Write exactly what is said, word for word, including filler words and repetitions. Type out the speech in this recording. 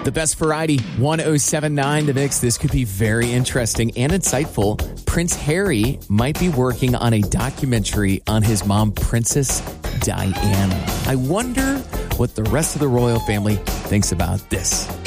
The best variety, one oh seven point nine The Mix. This could be very interesting and insightful. Prince Harry might be working on a documentary on his mom, Princess Diana. I wonder what the rest of the royal family thinks about this.